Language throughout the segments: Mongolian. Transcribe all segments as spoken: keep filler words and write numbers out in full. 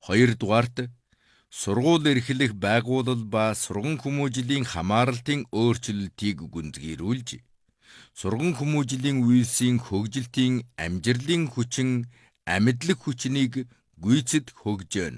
Хоёрдугаарт сургууль эрхлэх байгууллал ба сурган хүмүүжлийн хамааралтын өөрчлөлтийг гүнзгийрүүлж, сурган хүмүүжлийн үйлсийн хөгжилтийн амжилтын хүчин амьдлаг хүчнийг гүйцэд хөгжөөнө.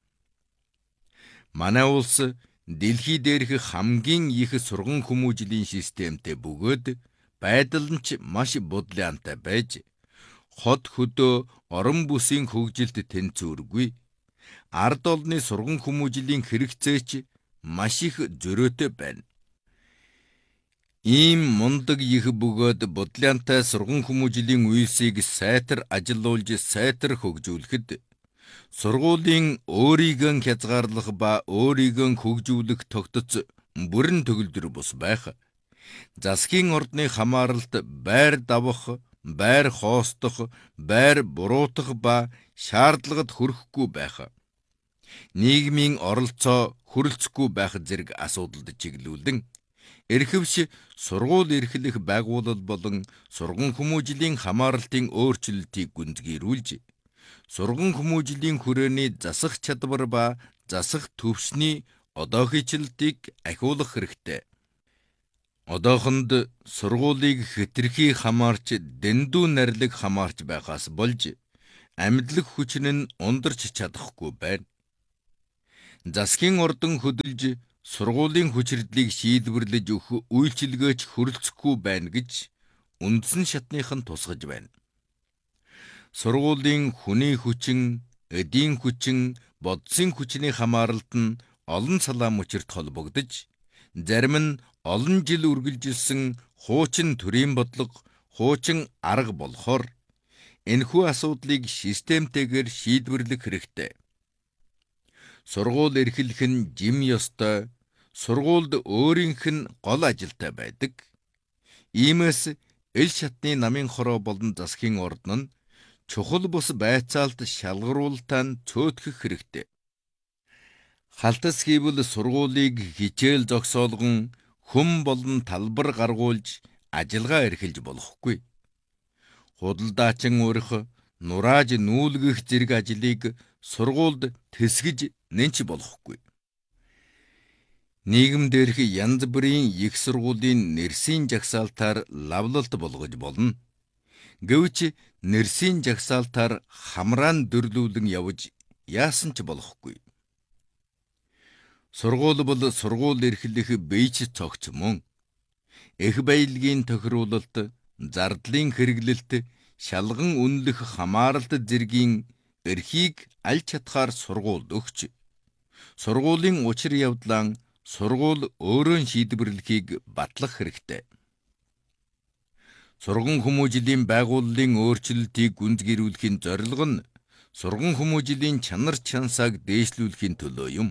Манай улс дэлхий дээрх хамгийн их сурган хүмүүжлийн системтэй бөгөөд байдал нь ч маш бодлоонтой байж, хот хөдөө орон бүсийн хөгжилд тэнцвэргүй, ард олны сурган хүмүүжлийн хэрэгцээч маш их зөрөөтэй байна. Ийм мундаг их бөгөөд бодлоонтой сурган хүмүүжлийн үйлсийг сайтар ажилуулж сайтар хөгжүүлэхэд, сургуулийн өөрийгөө хязгаарлах ба өөрийгөө хөгжүүлэх тогтоц бүрэн төгөлдөр бус байх, засгийн ордны хамааралт байр давах, байр хоостох, байр буруутах ба шаардлагад хүрэхгүй байх, нийгмийн оролцоо хүрэлцэхгүй байх зэрэг асуудалд чиглүүлэн, эрхэвч сургууль эрхлэх байгууллал болон сурган хүмүүжлийн хамааралтын өөрчлөлтийг гүнзгийрүүлж, сурган хүмүүжлийн хүрээний засах чадвар ба засах төвшний одоохичлалтыг ахиулах хэрэгтэй. Одоохонд сургуулийг хэтэрхий хамаарч дэндүү нарилэг хамаарч байхаас болж, амьдлаг хүчин нь ундарч чадахгүй байна. Засгийн ордон хөдөлж сургуулийн хүчирдлийг шийдвэрлэж өгөх үйлчилгээч хүрэлцэхгүй байна гэж үндсэн шатныхан тусгаж байна. Сургуулийн хүний хүчин, эдийн хүчин, бодисын хүчний хамааралт нь олон салаа мөчөрт холбогдож, зарим нь олон жил үргэлжилсэн хуучин төрийн бодлого, хуучин арга болохоор, энэхүү асуудлыг системтэйгээр шийдвэрлэх хэрэгтэй. Сургууль эрхлэх нь жим ёстой, сургуульд өөрийнх нь гол ажилтай байдаг. Иймээс эл шатны намын хороо болон засгийн ордон нь чухал бус байцаалт шалгаруулалтаа нь цөөтгэх хэрэгтэй. Халтас хийвэл сургуулийг хичээл зогсоолгон хүм болон талбар гаргуулж ажиллагаа эрхэлж болохгүй. Худалдаачин урих, нурааж нүүлгэх зэрэг ажлыг сургуульд тэсгэж нэнч болохгүй. Нийгэм дээрх янз бүрийн их сургуулийн нэрсийн жагсаалтаар лавлалт болгож болно. Гэвч нэрсийн жагсаалтаар хамраан дөрлүүлэн явж яасан ч болохгүй. Сургууль бол сургууль эрхлэх бийч цогц мөн. Эх баялагын тохируулалт, зардлын хэрэглэлт, шалган үнэлэх хамааралт зэргийн эрхийг аль чадхаар сургуульд өгч, сургуулийн учир явдлаа сургууль өөрөө шийдвэрлэхийг батлах хэрэгтэй. Сурган хүмүүжлийн байгууллын өөрчлөлтийг гүнзгийрүүлэхийн зорилго нь сурган хүмүүжлийн чанар чансааг дээшлүүлэхийн төлөө юм.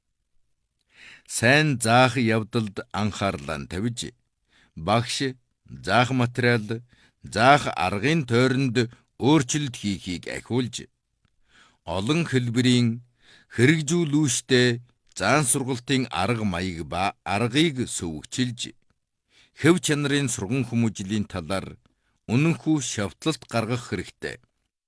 Сайн заах явдалд анхаарлаа тавьж, багш заах материал, заах аргын тойронд өөрчлөлт хийхийг ахиулж, олон хэлбэрийн хэрэгжүүлүүштэй заан сургалтын арга маяг ба аргыг сөвөгчилж, хэв чанарын сурган хүмүүжлийн талаар үнэнхүү шавтлалт гаргах хэрэгтэй.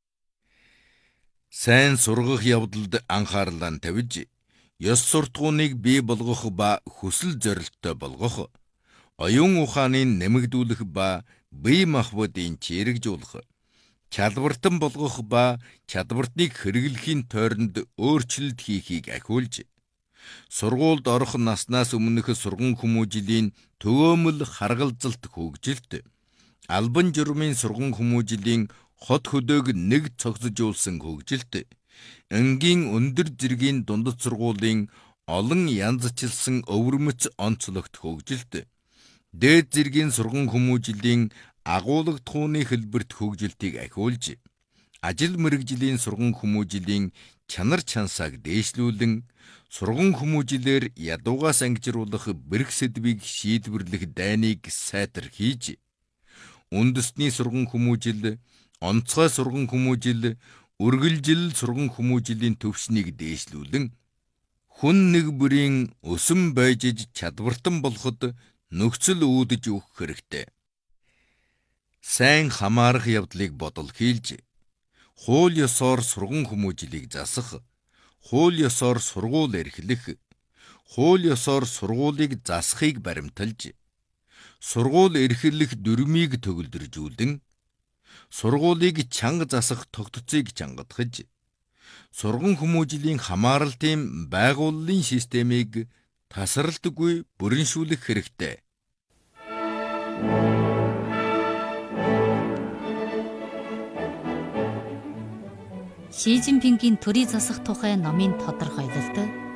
Сайн сургах явдалд анхаарлаа тавьж, ёс суртахууныг бий болгох ба хүсэл зорилттой болгох, оюун ухааныг нэмэгдүүлэх ба бие махбодын чирэгжүүлэх, чадвартан болгох ба чадвартыг хэрэглэхийн тойронд өөрчлөлт хийхийг ахиулж, сургуульд орох наснаас өмнөх сурган хүмүүжлийн төгөөмөл харгалзалт хөгжилт, албан журмын сурган хүмүүжлийн хот хөдөөг нэг цогцожуулсан хөгжилт, энгийн өндөр зэргийн дундад сургуулийн олон янзчилсан өвөрмөц онцлогт хөгжилт, дээд зэргийн сурган хүмүүжлийн агуулгадахууны хэлбэрт хөгжилтийг ахиулж, ажил мэргэжлийн сурган хүмүүжлийн чанар чансааг дээшлүүлэн, сурган хүмүүжлээр ядуугаас ангижруулах бэрх сэдвийг шийдвэрлэх дайныг сайтар хийж, үндэсний сурган хүмүүжил, онцгой сурган хүмүүжил, үргэлжил сурган хүмүүжлийн төвшнийг дээшлүүлэн, хүн нэг бүрийн өсөн байжиж чадвартан болоход нөхцөл үүдэж өгөх хэрэгтэй. Сайн хамаарах явдлыг бодол хийлж, хууль ёсоор сурган хүмүүжлийг засах, хууль ёсоор сургууль эрхлэх, хууль ёсоор сургуулийг засахыг баримталж, сургууль эрхлэх дүрмийг төгөлдржүүлэн, сургуулийг чанга засах тогтцыг чангадахж, сурган хүмүүжлийн хамааралтын байгууллын системийг тасралтгүй бүрэншүүлэх хэрэгтэй. Ши Жинпингийн төрийг засах тухай номын тодорхойлолт